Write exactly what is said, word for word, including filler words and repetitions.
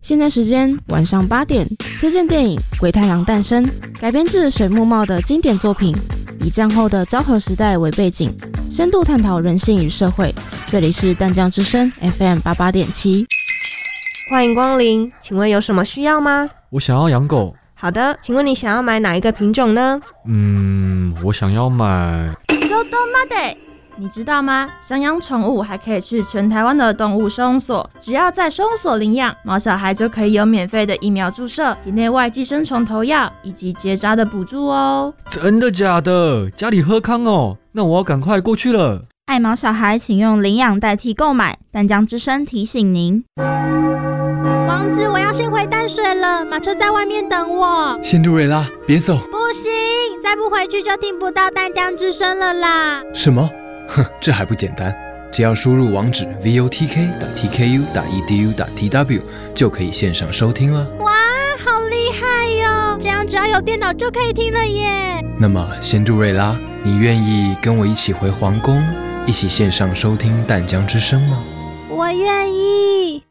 现在时间晚上八点，推荐电影《鬼太郎诞生》，改编自水木茂的经典作品，以战后的昭和时代为背景，深度探讨人性与社会。这里是淡江之声 F M 八八点七， 欢迎光临，请问有什么需要吗？ 我想要养狗。 好的，请问你想要买哪一个品种呢？ 嗯，我想要买。 就都妈的！你知道吗？想养宠物还可以去全台湾的动物收容所，只要在收容所领养，毛小孩就可以有免费的疫苗注射、体内外寄生虫投药以及结扎的补助哦。 真的假的？家里喝康哦，那我要赶快过去了。 爱毛小孩请用领养代替购买。淡江之声提醒您。 王子，我要先回淡水了，马车在外面等我。 仙杜瑞拉，别走！ 不行，再不回去就听不到淡江之声了啦。 什么？哼，这还不简单，只要输入网址 v o t k 点 t k u 点 e d u 点 t w 就可以线上收听了。 哇，好厉害哟！这样只要有电脑就可以听了耶。 那么，仙杜瑞拉，你愿意跟我一起回皇宫，一起线上收听淡江之声吗？ 我愿意。